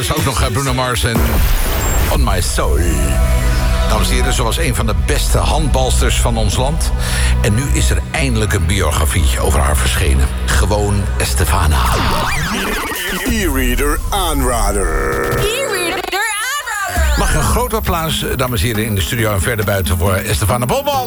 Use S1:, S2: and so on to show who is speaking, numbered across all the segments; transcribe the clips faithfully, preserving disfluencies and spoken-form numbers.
S1: Dus ook nog Bruno Mars en On My Soul. Dames en heren, zoals een van de beste handbalsters van ons land. En nu is er eindelijk een biografie over haar verschenen. Gewoon Estefana.
S2: E-reader aanrader.
S3: E-reader aanrader.
S1: Mag een groot applaus, dames en heren, in de studio en verder buiten voor Estefana Bolman.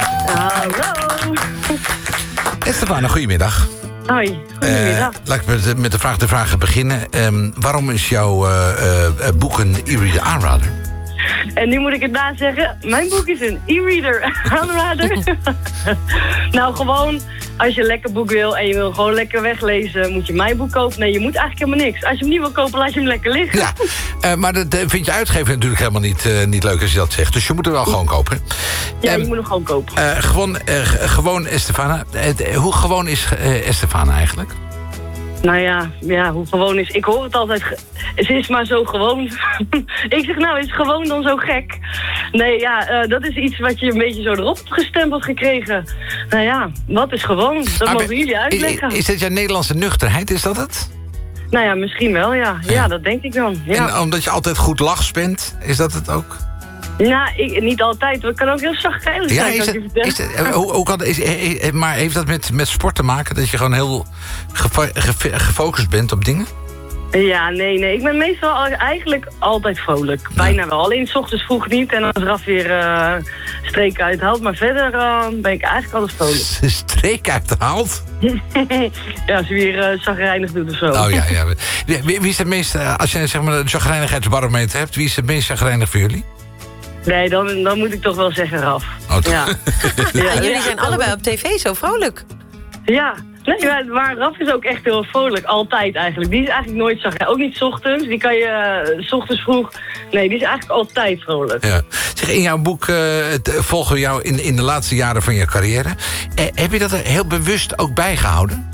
S3: Hallo.
S1: Estefana, goedemiddag.
S3: Hoi, goedemiddag.
S1: Uh, laat ik met, met de vraag de vragen beginnen. Um, waarom is jouw uh, uh, boek een e-reader aanrader?
S3: En nu moet ik het na zeggen, mijn boek is een e-reader aanrader. Nou, gewoon, als je een lekker boek wil en je wil gewoon lekker weglezen, moet je mijn boek kopen. Nee, je moet eigenlijk helemaal niks. Als je hem niet wil kopen, laat je hem lekker liggen.
S1: Ja, uh, maar dat uh, vind je uitgever natuurlijk helemaal niet, uh, niet leuk als je dat zegt. Dus je moet hem wel gewoon kopen.
S3: Ja,
S1: um,
S3: je moet hem gewoon kopen.
S1: Uh, gewoon, uh, gewoon Estefana. Uh, hoe gewoon is uh, Estefana eigenlijk?
S3: Nou ja, ja, hoe gewoon is. Ik hoor het altijd. Ge- Ze is maar zo gewoon. Ik zeg, nou, is gewoon dan zo gek? Nee, ja, uh, dat is iets wat je een beetje zo erop hebt gestempeld gekregen. Nou ja, wat is gewoon? Dat
S1: Ah,
S3: mogen jullie uitleggen.
S1: Is, is dat jouw Nederlandse nuchterheid, is dat het?
S3: Nou ja, misschien wel, ja. Ja,
S1: Ja.
S3: dat denk ik dan. Ja.
S1: En omdat je altijd goed lachs bent, is dat het ook?
S3: Nou, ik, niet altijd. Het kan ook heel zagrijnig
S1: Ja,
S3: zijn,
S1: is
S3: kan
S1: het,
S3: ik je
S1: is
S3: vertellen.
S1: het, hoe, hoe kan, is, is- maar heeft dat met, met sport te maken? Dat je gewoon heel gefo- gef- gefocust bent op dingen?
S3: Ja, nee, nee. Ik ben meestal al- eigenlijk altijd vrolijk. Bijna wel. Alleen 's ochtends vroeg niet en als Raf weer uh, streek uithaalt. Maar verder uh, ben ik eigenlijk altijd vrolijk.
S1: De streek uithaalt?
S3: Ja, als je weer uh, zagrijnig doet of zo.
S1: Oh ja, ja. Wie, wie wie is het meest, uh, als je zeg maar een chagrijnigheidsbarometer hebt, wie is het meest chagrijnig voor jullie?
S3: Nee, dan, dan moet ik toch wel zeggen Raf.
S1: Oh, toch?
S3: Ja.
S4: Ja, jullie zijn allebei op tv zo vrolijk.
S3: Ja, nee, maar, maar Raf is ook echt heel vrolijk. Altijd eigenlijk. Die is eigenlijk nooit zagrijnig. Ook niet 's ochtends. Die kan je uh, 's ochtends vroeg. Nee, die is eigenlijk altijd vrolijk.
S1: Ja. Zeg, in jouw boek uh, het, uh, volgen we jou in, in de laatste jaren van je carrière. Eh, heb je dat er heel bewust ook bijgehouden?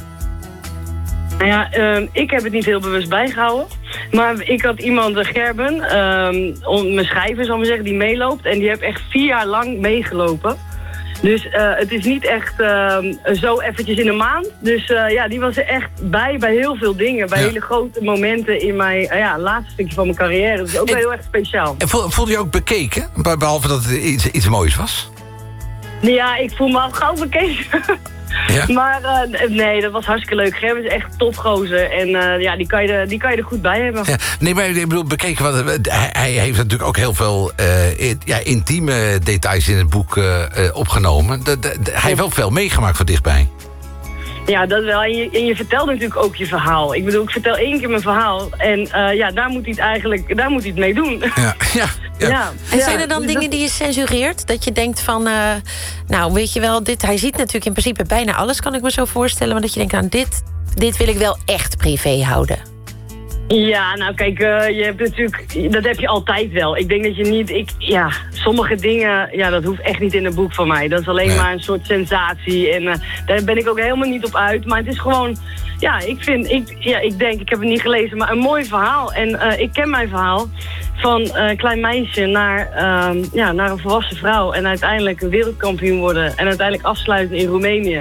S3: Nou ja, uh, ik heb het niet heel bewust bijgehouden. Maar ik had iemand, uh, Gerben, uh, mijn schrijver zal ik maar zeggen, die meeloopt. En die heeft echt vier jaar lang meegelopen. Dus uh, het is niet echt uh, zo eventjes in een maand. Dus uh, ja, die was er echt bij, bij heel veel dingen. Bij
S1: Ja.
S3: hele grote momenten in mijn uh, ja, laatste stukje van mijn carrière. Dat is ook
S1: En-
S3: wel heel erg speciaal.
S1: En voel- voelde je ook bekeken? Be- Behalve dat het iets, iets moois was?
S3: Ja, ik voel me al gauw bekeken.
S1: Ja?
S3: Maar uh, nee, dat was hartstikke leuk. Gerben is echt topgozer. En uh, ja, die kan, je er, die kan je er goed bij hebben.
S1: Ja, nee, maar ik bedoel, bekeken, want hij, hij heeft natuurlijk ook heel veel uh, ja, intieme details in het boek uh, uh, opgenomen. De, de, de, hij heeft wel veel meegemaakt van dichtbij.
S3: Ja, dat wel. En je, en je vertelt natuurlijk ook je verhaal. Ik bedoel, ik vertel één keer mijn verhaal. En uh, ja, daar moet hij het eigenlijk daar moet hij het mee doen.
S1: Ja, ja, ja.
S3: Ja.
S4: En
S3: Ja,
S4: zijn er dan
S3: dus
S4: dingen
S3: dat-
S4: die je censureert? Dat je denkt van, uh, nou weet je wel, dit, hij ziet natuurlijk in principe bijna alles, kan ik me zo voorstellen. Maar dat je denkt, nou dit, dit wil ik wel echt privé houden.
S3: Ja, nou kijk, uh, je hebt natuurlijk, dat heb je altijd wel. Ik denk dat je niet, ik, ja, sommige dingen, ja, dat hoeft echt niet in een boek van mij. Dat is alleen
S1: Nee.
S3: maar een soort sensatie en uh, daar ben ik ook helemaal niet op uit. Maar het is gewoon, ja, ik vind, ik, ja, ik denk, ik heb het niet gelezen, maar een mooi verhaal. En uh, ik ken mijn verhaal van uh, klein meisje naar, uh, ja, naar een volwassen vrouw en uiteindelijk een wereldkampioen worden en uiteindelijk afsluiten in Roemenië.